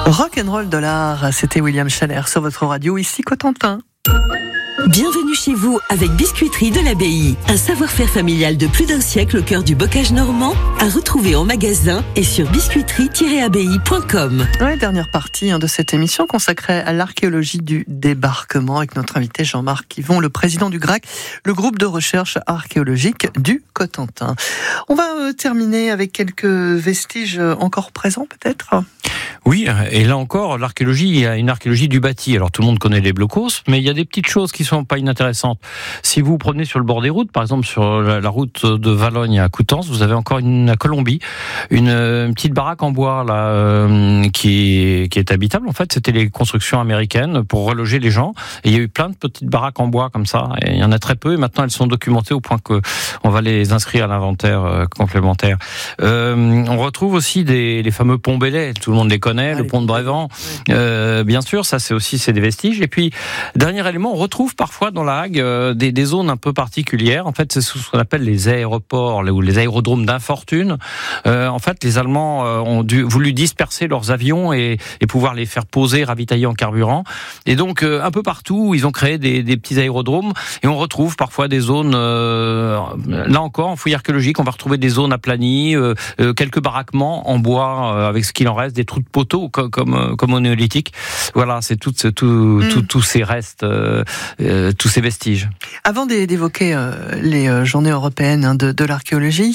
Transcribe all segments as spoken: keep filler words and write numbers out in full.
Rock'n'roll dollar, c'était William Chaler sur votre radio, ici Cotentin. Bienvenue chez vous avec Biscuiterie de l'Abbaye. Un savoir-faire familial de plus d'un siècle au cœur du bocage normand, à retrouver en magasin et sur biscuiterie tiret abbaye point com. Ouais, dernière partie hein, de cette émission consacrée à l'archéologie du débarquement avec notre invité Jean-Marc Yvon, le président du G R A C, le groupe de recherche archéologique du Cotentin. On va euh, terminer avec quelques vestiges encore présents peut-être. Oui, et là encore, l'archéologie, il y a une archéologie du bâti. Alors tout le monde connaît les blocos, mais il y a des petites choses qui sont pas inintéressantes. Si vous vous promenez sur le bord des routes, par exemple sur la, la route de Valogne à Coutances, vous avez encore une à Colombie, une, une petite baraque en bois là euh, qui, qui est habitable. En fait, c'était les constructions américaines pour reloger les gens. Et il y a eu plein de petites baraques en bois comme ça. Et il y en a très peu. Et maintenant, elles sont documentées au point que on va les inscrire à l'inventaire euh, complémentaire. Euh, on retrouve aussi des les fameux ponts Belay. Tout le monde les connaît. Le pont de Brévent, euh, bien sûr, ça c'est aussi c'est des vestiges. Et puis dernier élément, on retrouve parfois dans la Hague euh, des, des zones un peu particulières. En fait, c'est ce qu'on appelle les aéroports ou les aérodromes d'infortune. Euh, en fait, les Allemands euh, ont dû, voulu disperser leurs avions et, et pouvoir les faire poser, ravitailler en carburant. Et donc euh, un peu partout, ils ont créé des, des petits aérodromes et on retrouve parfois des zones. Euh, là encore, en fouille archéologique, on va retrouver des zones aplanies, euh, euh, quelques baraquements en bois euh, avec ce qu'il en reste, des trous de poteaux comme comme, comme au néolithique. Voilà, c'est tout, tout, mm. tout, tous ces restes, euh, euh, tous ces vestiges. Avant d'évoquer euh, les euh, journées européennes hein, de, de l'archéologie,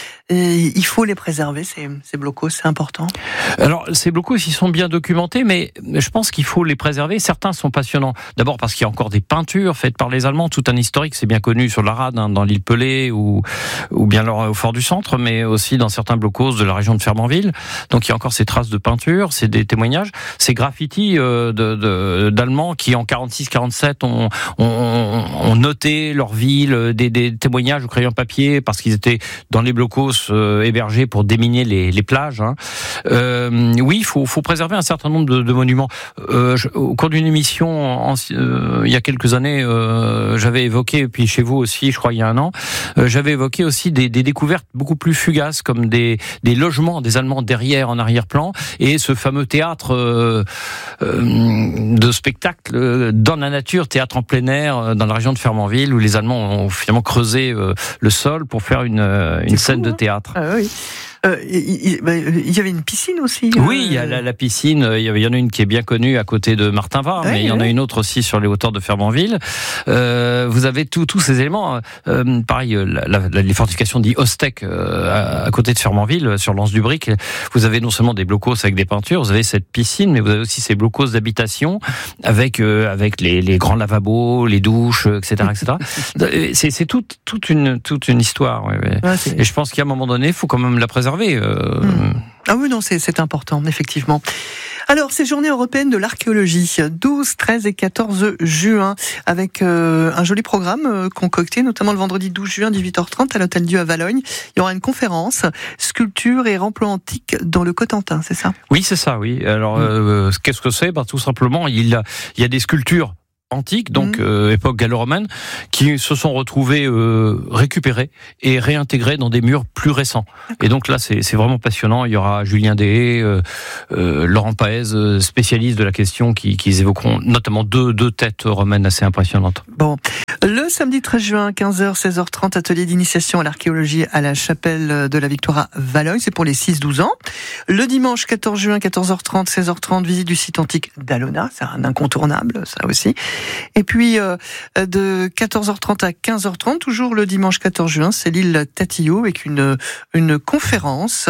et il faut les préserver, ces, ces blocos, c'est important. Alors, ces blocos, ils sont bien documentés, mais je pense qu'il faut les préserver. Certains sont passionnants. D'abord parce qu'il y a encore des peintures faites par les Allemands, tout un historique, c'est bien connu sur la Rade, hein, dans l'île Pelée ou, ou bien alors au Fort du Centre, mais aussi dans certains blocos de la région de Fermanville. Donc, il y a encore ces traces de peinture, c'est des témoignages, ces graffitis euh, de, de, d'Allemands qui, en quarante-six quarante-sept, ont, ont, ont noté leur ville, des, des témoignages au crayon papier, parce qu'ils étaient dans les blocos Euh, hébergés pour déminer les, les plages. Hein. Euh, oui, il faut, faut préserver un certain nombre de, de monuments. Euh, je, au cours d'une émission, en, euh, il y a quelques années, euh, j'avais évoqué, puis chez vous aussi, je crois il y a un an, euh, j'avais évoqué aussi des, des découvertes beaucoup plus fugaces, comme des, des logements des Allemands derrière, en arrière-plan, et ce fameux théâtre euh, euh, de spectacle euh, dans la nature, théâtre en plein air, euh, dans la région de Fermanville, où les Allemands ont finalement creusé euh, le sol pour faire une, euh, une scène fou, de théâtre. Ah oui. Euh, il, il, il y avait une piscine aussi. Oui, il y a la, la piscine. Il y en a une qui est bien connue à côté de Martinvar, ouais, mais il y en a une autre aussi sur les hauteurs de Fermanville. Euh, vous avez tous tous ces éléments. Euh, pareil, la, la, les fortifications dit Ostec euh, à, à côté de Fermanville, sur l'Anse du Bric. Vous avez non seulement des blocos avec des peintures, vous avez cette piscine, mais vous avez aussi ces blocos d'habitation avec euh, avec les, les grands lavabos, les douches, et cetera, et cetera. c'est c'est toute toute une toute une histoire. Ouais, ouais. Ouais, et je pense qu'à un moment donné, il faut quand même la préserver. Euh... Mmh. Ah oui, non, c'est, c'est important, effectivement. Alors, ces journées européennes de l'archéologie, douze, treize et quatorze juin, avec euh, un joli programme euh, concocté, notamment le vendredi douze juin, dix-huit heures trente, à l'Hôtel Dieu à Valogne. Il y aura une conférence, sculpture et remploi antique dans le Cotentin, c'est ça ? Oui, c'est ça, oui. Alors, mmh. euh, qu'est-ce que c'est ? Ben, tout simplement, il y a, il y a des sculptures antiques, donc mmh. euh, époque gallo-romaine, qui se sont retrouvés euh, récupérés et réintégrés dans des murs plus récents. D'accord. Et donc là, c'est, c'est vraiment passionnant. Il y aura Julien Deshaies, euh, euh, Laurent Paez, spécialistes de la question, qui, qui évoqueront notamment deux, deux têtes romaines assez impressionnantes. Bon, le samedi treize juin, quinze heures, seize heures trente, atelier d'initiation à l'archéologie à la chapelle de la Victoire à Valogne, c'est pour les six douze ans. Le dimanche quatorze juin, quatorze heures trente, seize heures trente, visite du site antique d'Alona, c'est un incontournable, ça aussi. Et puis euh, de quatorze heures trente à quinze heures trente, toujours le dimanche quatorze juin, c'est l'île Tatillot avec une une conférence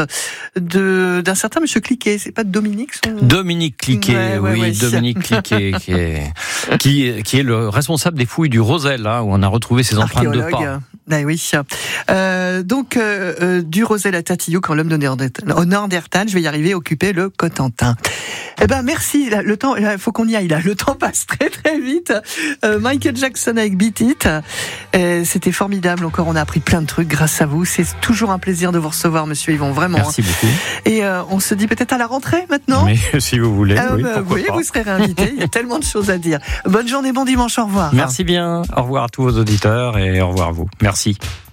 de d'un certain monsieur Cliquet. C'est pas Dominique son... Dominique Cliquet, ouais, ouais, oui, ouais, Dominique Cliquet, qui est qui qui est le responsable des fouilles du Rosel, hein, où on a retrouvé ses empreintes de pas. Ah oui. Euh, donc euh, du Rosel à Tatillot, quand l'homme de Néandertal, je vais y arriver, occupait le Cotentin. Eh ben merci. Le temps, il faut qu'on y aille là. Le temps passe très très vite. Euh, Michael Jackson avec Beat It. Euh, c'était formidable. Encore, on a appris plein de trucs grâce à vous. C'est toujours un plaisir de vous recevoir, Monsieur Yvon. Vraiment. Merci beaucoup. Et euh, on se dit peut-être à la rentrée maintenant. Mais si vous voulez. Euh, oui, bah, oui vous serez réinvité. Il y a tellement de choses à dire. Bonne journée, bon dimanche. Au revoir. Merci bien. Au revoir à tous vos auditeurs et au revoir à vous. Merci.